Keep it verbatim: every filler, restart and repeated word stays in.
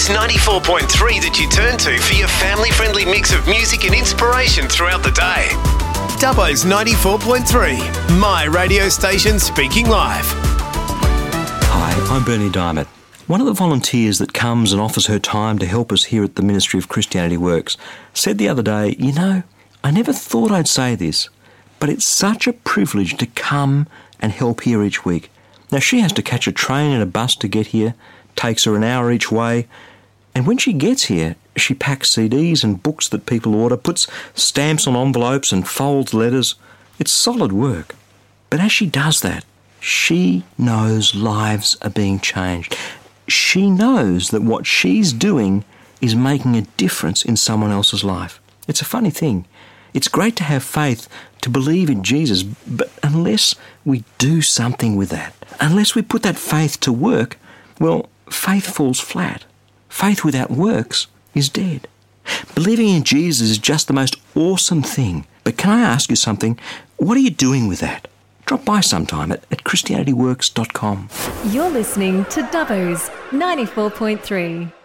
Dubbo's ninety-four point three that you turn to for your family-friendly mix of music and inspiration throughout the day. Dubbo's ninety-four point three, my radio station speaking live. Hi, I'm Bernie Diamond. One of the volunteers that comes and offers her time to help us here at the Ministry of Christianity Works said the other day, you know, I never thought I'd say this, but it's such a privilege to come and help here each week. Now, she has to catch a train and a bus to get here, takes her an hour each way, and when she gets here, she packs C Ds and books that people order, puts stamps on envelopes and folds letters. It's solid work. But as she does that, she knows lives are being changed. She knows that what she's doing is making a difference in someone else's life. It's a funny thing. It's great to have faith, to believe in Jesus, but unless we do something with that, unless we put that faith to work, well, faith falls flat. Faith without works is dead. Believing in Jesus is just the most awesome thing. But can I ask you something? What are you doing with that? Drop by sometime at, at christianity works dot com. You're listening to Dubbo's ninety-four point three.